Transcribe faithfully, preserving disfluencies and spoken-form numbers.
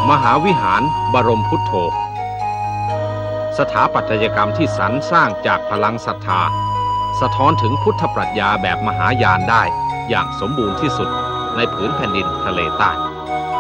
มหาวิหารบรมพุทโธสถาปัตยกรรมที่สรรสร้างจากพลังศรัทธาสะท้อนถึงพุทธปรัชญาแบบมหายานได้อย่างสมบูรณ์ที่สุดในผืนแผ่นดินทะเลใต้